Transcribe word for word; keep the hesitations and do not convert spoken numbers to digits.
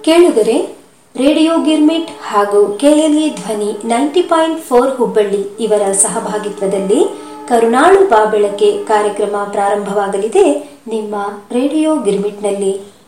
ಕೇಳುಗರೆ, ರೇಡಿಯೋ ಗಿರ್ಮಿಟ್ ಹಾಗೂ ಕೆಎಲ್ಇ ಧ್ವನಿ ನೈಂಟಿ ಪಾಯಿಂಟ್ ಫೋರ್ ಹುಬ್ಬಳ್ಳಿ ಇವರ ಸಹಭಾಗಿತ್ವದಲ್ಲಿ ಕರುನಾಳು ಬಾಬೆಳಕೆ ಕಾರ್ಯಕ್ರಮ ಪ್ರಾರಂಭವಾಗಲಿದೆ ನಿಮ್ಮ ರೇಡಿಯೋ ಗಿರ್ಮಿಟ್ನಲ್ಲಿ.